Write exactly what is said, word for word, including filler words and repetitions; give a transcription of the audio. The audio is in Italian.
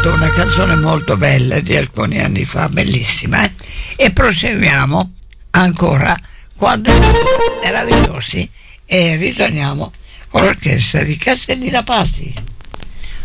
ascoltato una canzone molto bella di alcuni anni fa, bellissima, eh? E proseguiamo ancora quando meravigliosi e ritorniamo con l'orchestra di Castellina Pazzi.